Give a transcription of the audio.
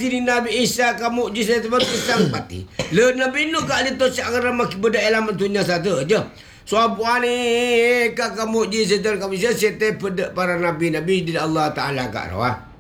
pati ni Nabi Isa ka mukjizat tu sang pati. Le Nabi Nuh ka ali to sang ramaki beda alamat dunia satu aja. So apuane ka mukjizat ka bisa sete pada para nabi-nabi di Allah Taala ka rawah.